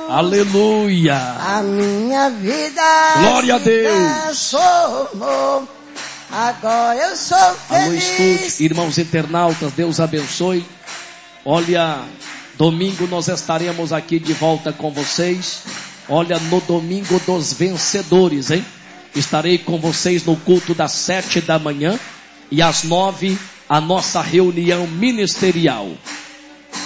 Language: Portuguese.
Aleluia. A minha vida. Glória a Deus. Transformou. Agora eu sou Alô, feliz. estúdio, irmãos internautas, Deus abençoe. Olha, domingo nós estaremos aqui de volta com vocês. Olha, no domingo dos vencedores, hein? Estarei com vocês no culto das 7 da manhã e às 9 a nossa reunião ministerial.